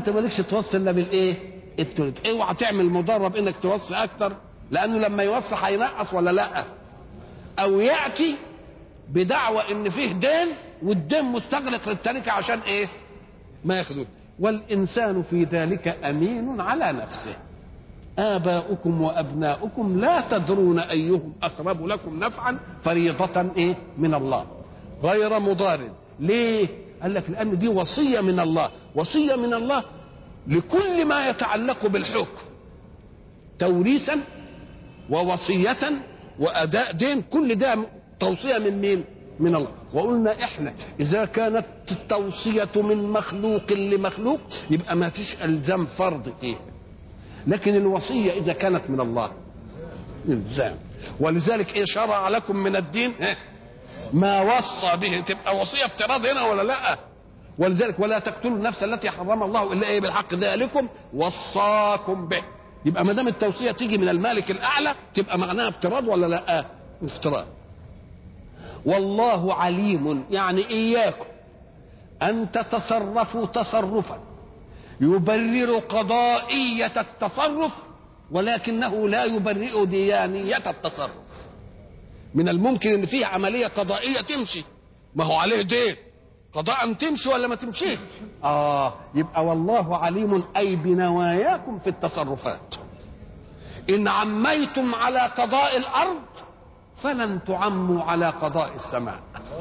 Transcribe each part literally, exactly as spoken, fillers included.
انت مالكش توصي الا بالايه؟ التلت. اوعى تعمل مضرب انك توصي اكتر، لانه لما يوصي هينقص ولا لا؟ او ياتي بدعوى ان فيه دين والدين مستغرق للتركه عشان ايه؟ ما ياخذوه. والانسان في ذلك امين على نفسه. آباؤكم وأبناؤكم لا تدرون أيهم أقرب لكم نفعا فريضة إيه؟ من الله غير مضار. ليه؟ قال لك لأن دي وصية من الله، وصية من الله لكل ما يتعلق بالحكم، توريثا ووصية وأداء دين، كل ده توصية من مين؟ من الله. وقلنا إحنا إذا كانت التوصية من مخلوق لمخلوق يبقى ما فيش ألزام فرض فيه، لكن الوصية إذا كانت من الله إلزام. ولذلك إيه شرع لكم من الدين ما وصى به، تبقى وصية افتراض هنا ولا لا؟ ولذلك ولا تقتلوا النفس التي حرم الله إلا إيه بالحق ذلكم وصاكم به. يبقى ما دام التوصية تيجي من المالك الأعلى تبقى معناها افتراض ولا لا؟ افتراض. والله عليم، يعني إياكم أن تتصرفوا تصرفا يبرر قضائية التصرف ولكنه لا يبرئ ديانية التصرف. من الممكن ان فيه عملية قضائية تمشي، ما هو عليه دين، قضاء تمشي ولا ما تمشيش؟ اه يبقى والله عليم اي بنواياكم في التصرفات. ان عميتم على قضاء الارض فلن تعموا على قضاء السماء.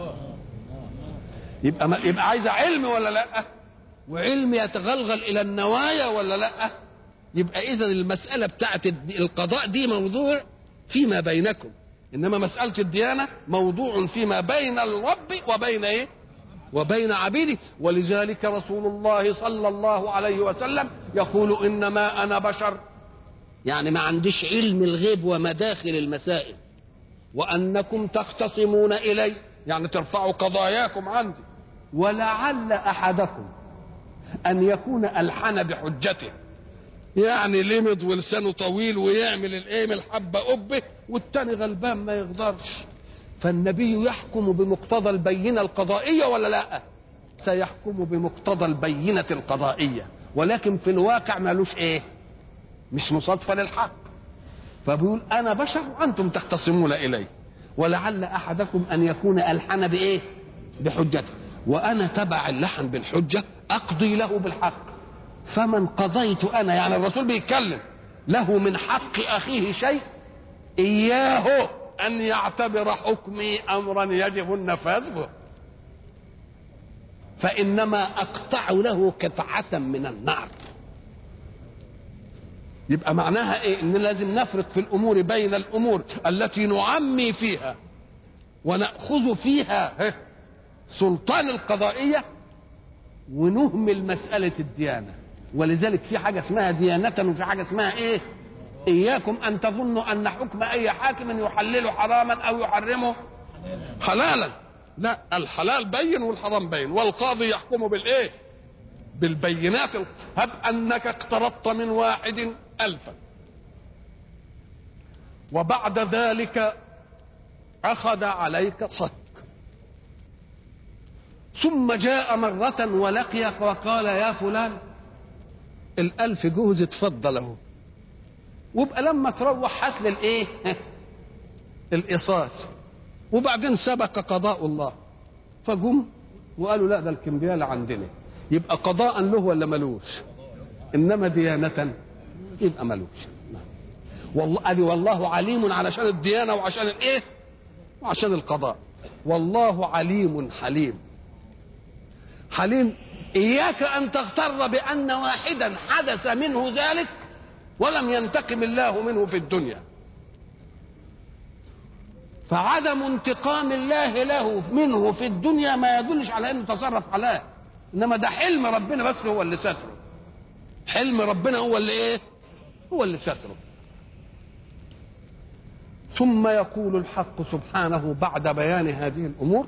يبقى ما يبقى عايزه علم ولا لا؟ وعلم يتغلغل الى النوايا ولا لا؟ يبقى اذا المساله بتاعت القضاء دي موضوع فيما بينكم، انما مساله الديانه موضوع فيما بين الرب وبين ايه؟ وبين عبيده. ولذلك رسول الله صلى الله عليه وسلم يقول انما انا بشر، يعني ما عنديش علم الغيب ومداخل المسائل، وانكم تختصمون الي، يعني ترفعوا قضاياكم عندي، ولعل احدكم ان يكون الحن بحجته، يعني لمض ولسانه طويل ويعمل الايه من الحبه قبه والتاني غلبان ما يقدرش. فالنبي يحكم بمقتضى البينه القضائيه ولا لا؟ سيحكم بمقتضى البينه القضائيه، ولكن في الواقع مالوش ايه؟ مش مصادفه للحق. فبيقول انا بشر وانتم تختصمون الي، ولعل احدكم ان يكون الحن بايه؟ بحجته، وانا تبع اللحن بالحجه اقضي له بالحق. فمن قضيت انا، يعني الرسول بيتكلم، له من حق اخيه شيء اياه ان يعتبر حكمي امرا يجب النفاذ به، فانما اقطع له قطعه من النار. يبقى معناها ايه؟ ان لازم نفرق في الامور بين الامور التي نعمي فيها وناخذ فيها سلطان القضائيه ونهمل مساله الديانه. ولذلك في حاجه اسمها ديانه وفي حاجه اسمها ايه؟ اياكم ان تظنوا ان حكم اي حاكم يحلل حراما او يحرمه حلالا. لا، الحلال بين والحرام بين، والقاضي يحكم بالايه؟ بالبينات. هب انك اقترضت من واحد الفا وبعد ذلك اخذ عليك صك، ثم جاء مرة ولقيك وقال يا فلان الالف جوز اتفضل اهو، وابقى لما تروح هات لي الايه؟ القصاص. وبعدين سبق قضاء الله فجم وقالوا لا ده الكمبيالة عندنا، يبقى قضاء له ولا ملوش؟ انما ديانة يبقى ملوش. والله ادي والله عليم علشان الديانة وعشان الايه؟ وعشان القضاء. والله عليم حليم. حليم اياك ان تغتر بان واحدا حدث منه ذلك ولم ينتقم الله منه في الدنيا، فعدم انتقام الله له منه في الدنيا ما يدلش على انه تصرف عليه، انما ده حلم ربنا بس هو اللي ستره. حلم ربنا هو اللي ايه؟ هو اللي ستره. ثم يقول الحق سبحانه بعد بيان هذه الامور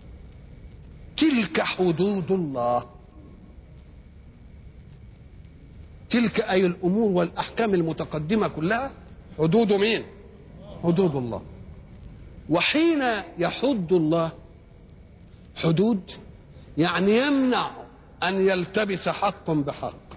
تلك حدود الله. تلك اي الامور والاحكام المتقدمه كلها حدود مين؟ حدود الله. وحين يحد الله حدود يعني يمنع ان يلتبس حق بحق،